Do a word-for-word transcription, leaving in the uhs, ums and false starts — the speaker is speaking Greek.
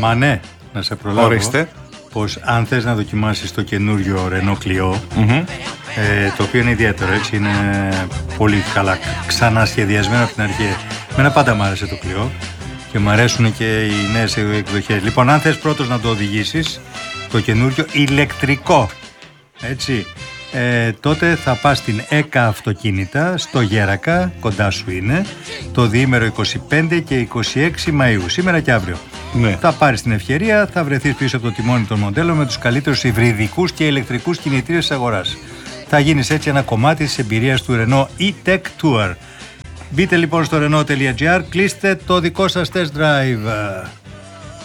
Μα ναι, να σε προλάβω. Ορίστε. Πως αν θες να δοκιμάσεις το καινούριο Renault Clio, Mm-hmm. ε, το οποίο είναι ιδιαίτερο, έτσι, είναι πολύ καλά ξανασχεδιασμένο από την αρχή. Μένα πάντα μου άρεσε το Clio και μου αρέσουν και οι νέες εκδοχές. Λοιπόν, αν θες πρώτος να το οδηγήσεις, το καινούριο ηλεκτρικό, έτσι, ε, τότε θα πας στην ΕΚΑ Αυτοκίνητα στο Γέρακα, κοντά σου είναι, το διήμερο είκοσι πέντε και είκοσι έξι Μαΐου, σήμερα και αύριο. Ναι. Θα πάρεις την ευκαιρία, θα βρεθείς πίσω από το τιμόνι των μοντέλων με τους καλύτερους υβριδικούς και ηλεκτρικούς κινητήρες της αγοράς. Θα γίνεις έτσι ένα κομμάτι της εμπειρίας του Renault e-Tech Tour. Μπείτε λοιπόν στο renault τελεία gr, κλείστε το δικό σας test drive.